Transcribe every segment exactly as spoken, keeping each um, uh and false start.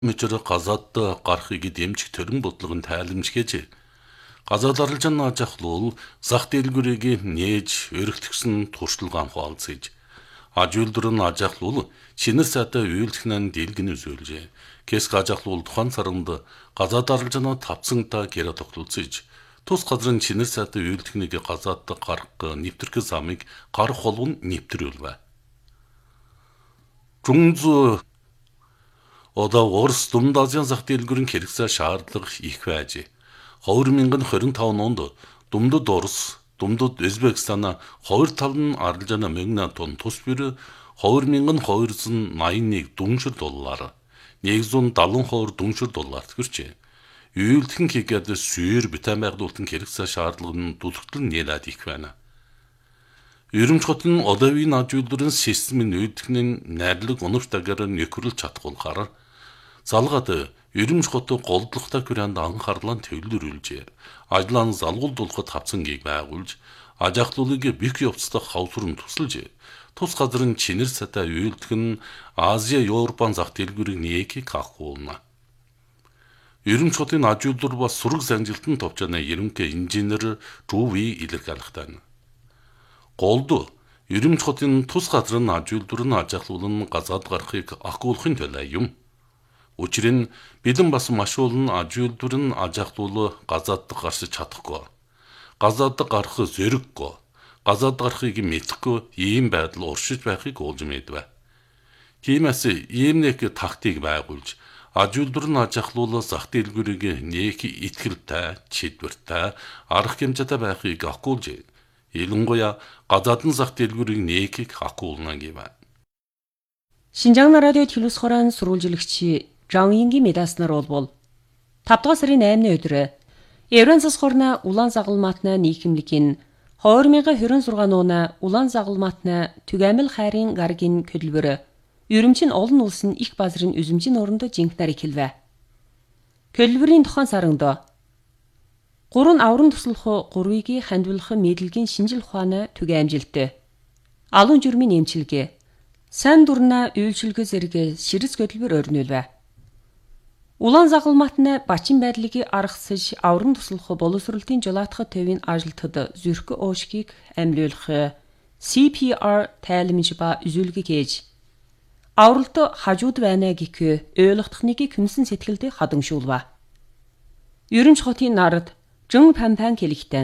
Мөчөр газаатта гарахыг дэмжих төрөн бодлогын тайламжгээж газаад арилжааны ажахлуул зах дэлгүүрийг нээж өргөтгсөн туршлагаан хуалцаж аж үйлдвэрийн ажахлуул шинээр сайтай үйлчлэн дэлгэн үзүүлжээ. Кэск ажахлуул тухайн саранд газаад арилжааны тавцангата гэрэ тогтолцож тус газрын шинээр сайтай үйлчлэнийг газаатта гарах нэвтрэх замыг гарах холбон нэвтрүүлвэ. Жунз Одоо Орос Дунд Азийн зах дэлгүүрийн хэрэгцээ шаардлага их байж. хоёр мянган хорин таван онд Думдод Орос, Думдод Өзбекстан хоёр талын арилжааны мөнгөний тун тус бэр хоёр мянган хоёр жүз найман нэг дүншир доллар, нэг жүз седемдесет хоёр дүншир доллар төрчээ. Үйлдхэн хийгээд сүйр битэн байгуулалтын хэрэгцээ шаардлагын дүлхтэл нээлээд их байна. Ерөмч хотын одовын аж үйлдвэрийн системийн үйлдэхнийн найрлаг унафтагаар нөхөрлөж чадхуулахаар залгаад ерөмч хотын голдлогтой күрэнд анхаарлаа төвлөрүүлжээ. Ажлаан залгуулдуулахад хавцангийг байгуулж, ажахлуулыг бик явцдах хавсрын тусалж, тус газрын чинэр сатай үйлдэх нь Азия, Европын зах дэлгүүрийг нээхийг ахуулна. Ерөмч хотын аж үйлдвэр бас сураг занжилтын товчоны ерөнхий инженер Жуви илэрхийлэхтэй. Голд ерөмч хотын тус газрын аж үйлдвэрийн ажахлуулан газаад гарахыг ахгуулахын төлөө юм. Учир нь бидэн бас маш олон аж үйлдвэрийн ажахлуул газаад гарч чадахгүй. Газаад гарах зэрэггүй. Газаад гарахыг мэдэхгүй ийм байдал уршиж байхыг уулж мэдвэ. Тиймээс ийм нэг тактик байгуулж аж үйлдвэрийн ажахлуул зах дэлгүүрийг нээх итгэлтэй, чидвэртэй, арга хэмжээтэй байхыг ахгуулж, ялангуяа газаадын зах дэлгүүрийг нэхийг ахгуулна гэв. Шинжаан радио телевиз хорон сурвалжлагч Жан Ингийн медаснаар болбол тавд дугаар сарын наймны өдөр Еврен засаг хорна улаан загалмаатна нийгэмлэгийн хоёр мянган хорин зургаан нууна улаан загалмаатна түгээмэл хайрын гаргийн хөдөлбөр ерөмчин олон улсын их базрын үзэмжийн орондо жинхнаар ихэлвэ. Хөдөлбөрийн тухайн саранд гурван аврам туслах гурвыг хандвуулах мэдлэгийн шинжил ухааны түгээмжилт, алуун журмын эмчилгээ, сайн дурна үйлчилгээ зэрэг ширэц хөдөлбөр өрнүүлвэ. Улаан загалмаатны бачин байдлыг аргасаж аврам туслах боловсролтын жолоотхот төвийн ажилтнад зүрх оошгийг амьлуулах си пи ар тайламж ба үзүүлэг хийж авралт хажууд байна гэх ойлгохдохныг хүнсэн сэтгэлд хадамшуулва. Ерөнч хотын нарад Жон Пампан хэлэхтэн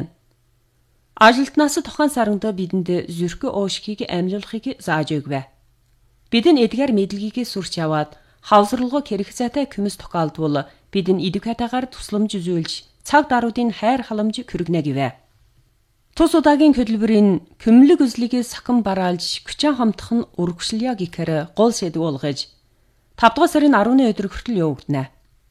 ажилтнаас тухайн саранд бидэнд зүрх оошгийг амьлуулахыг зааж өгвэ. Бидэн эдгээр мэдлэгийг сурч аваад хавсралгоо хэрэгцээтэй күмс тохиолдвол бидэн эдукатагаар тусламж үзүүлж цаг даруйдын хайр халамж хүргэнэ гэвэ. Тус удаагийн хөдөлбөрийн күмлэг үзлийг сахин бараалж күчэн хамтах нь үргэлжлэе гэхээр гол сэдв болгож тавд дугаар сарын арваны өдөр хүртэл явагдана.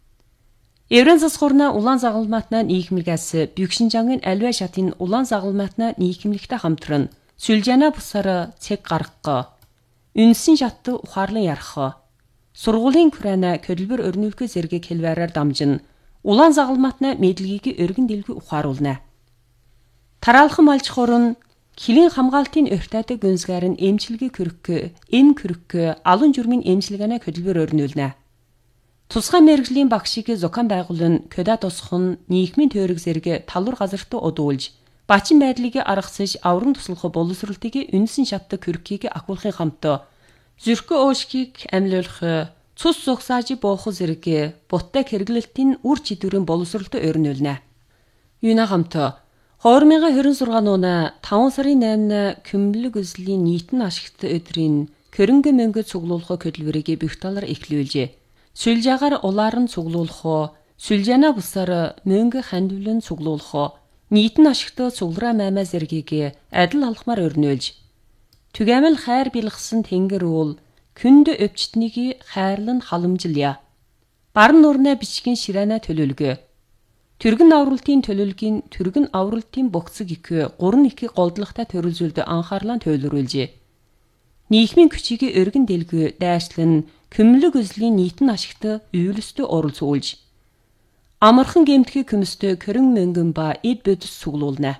Еврен засаг хорна улаан загалмаатна нийгэмлэгээс Бюкшинжангийн альва шатын улаан загалмаатна нийгэмлэгтэй хамтран сүлжаана бусаар цэг гаргах, үнсэн шат ухаарлан ярах, сургуулийн күрэнэ хөдөлбөр өрнүүлэх зэрэг хэлвэрээр дамжин улаан загалмаатна мэдлэгийг өргөн дэлгүү ухааруулна. Тараалхан малч хорон хилийн хамгаалтын өртөөтэй гүнзгээр нь эмчилгээ көрөх, эм көрөх, алуун журмын эмчилгээний хөдөлбөр өрнүүлнэ. Тусгай мэргэжлийн багшийг зохион байгуулан көдө тусах нь нийгмийн тойрог зэрэг талуур газарт удуулж, бачин байдлыг аргасаж аврам туслах боловсролтыг үнсэн шаттай көрөхийг ахуулахын хамт зүрх оошгийг амьлуулах, цус зогсааж буух зэрэг буттай хэрэглэлтийн үр чидвэрийн боловсролт өрнүүлнэ. Юуна хамт хоёр мянган хорин зургаан нууна таван сарын наймны күмлэг үзлийн нийтэн ашигт өдрийн хөрөнгө мөнгө цуглуулах хөдөлбөрийг бүх талаар эхлүүлжээ. Сүлжаагаар улаар нь цуглуулах, сүлжаана бусаар мөнгө хандвлан цуглуулах, нийтэн ашигт цуглараа маймаа зэргийг адил алхмаар өрнүүлж, түгээмэл хайр билгсэн тэнгэр уул күнд өвчтнийг хайрлан халамжилъя. Барн нурнаа бичгийн ширээнэ төлөвлөгөө. Түргэн авралтын төлөвлөгийн түргэн авралтын богцог их гурван их голдлоготой төрөлзүүлд анхаарлаа төвлөрүүлжээ. Нийгмийн күчийг өргөн дэлгүү дайрчлан күмлэг үзлийн нийтэн ашигт үйлстэй оролцуулж, амархан гэмтгий күмстэй көрөн мөнгөн ба эд бодис цуглуулна.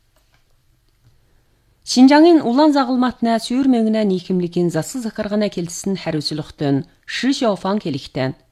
Шинжаангийн улаан загалмаатна сүйр мөнгөнэ нийгэмлэгийн засаг захиргааны хэлсэн хариуцлагатай Ши Шоуфан хэлэхтэн